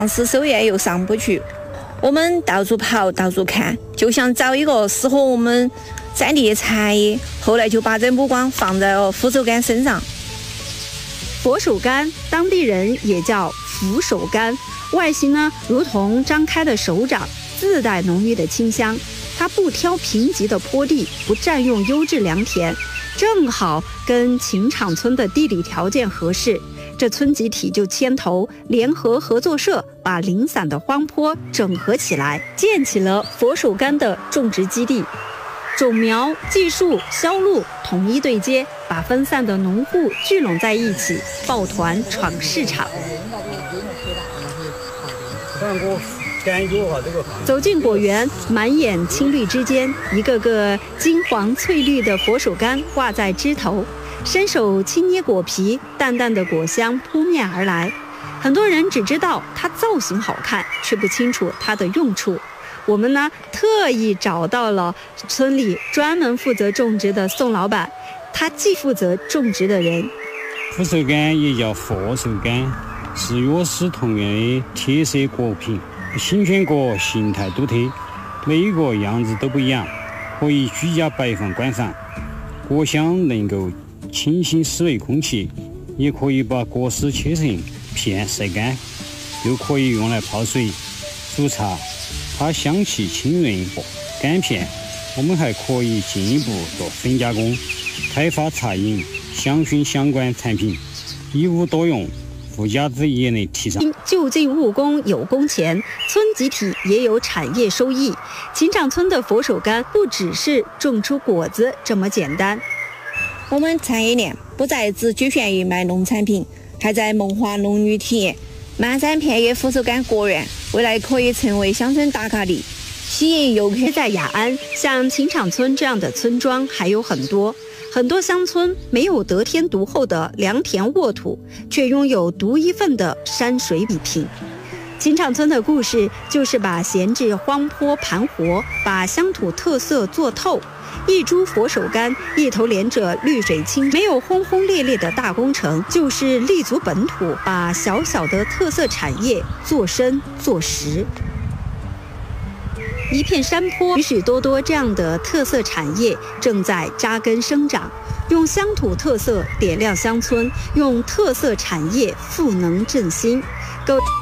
是首页又上不去，我们到处跑，到处看，就想找一个适合我们在地的茶叶。后来就把这目光放在了佛手柑身上。 佛手柑，当地人也叫福手柑，外形呢如同张开的手掌，自带浓郁的清香。它不挑贫瘠的坡地，不占用优质良田，正好跟秦场村的地理条件合适。这村集体就牵头联合合作社，把零散的荒坡整合起来，建起了佛手柑的种植基地。种苗、技术、销路统一对接，把分散的农户聚拢在一起，抱团闯市场。走进果园，满眼青绿之间，一个个金黄翠绿的佛手柑挂在枝头，伸手轻捏果皮，淡淡的果香扑面而来。很多人只知道它造型好看，却不清楚它的用处。我们呢，特意找到了村里专门负责种植的宋老板，他既负责种植的人。 佛手柑也叫佛手柑，是药食同源的铁色果品，新鲜果形态独特，每一个样子都不一样，可以居家摆放观赏。果香能够清新室内空气，也可以把果实切成片晒干，又可以用来泡水、煮茶。它香气清润，干片我们还可以进一步做粉加工，开发茶饮、香薰相关产品，一物多用，附加值也能提升。 就近务工有工钱，村集体也有产业收益。秦场村的佛手柑不只是种出果子这么简单， 我们产业链不再只局限于卖农产品，还在萌化农渔体验。漫山遍野佛手柑果园，未来可以成为乡村打卡地，吸引游客。 在雅安，像秦场村这样的村庄还有很多。很多乡村没有得天独厚的良田沃土，却拥有独一份的山水礼品。秦场村的故事就是把闲置荒坡盘活，把乡土特色做透。一株佛手柑，一头连着绿水青，没有轰轰烈烈的大工程，就是立足本土，把小小的特色产业做深做实。一片山坡，许许多多这样的特色产业正在扎根生长，用乡土特色点亮乡村，用特色产业赋能振兴。各位。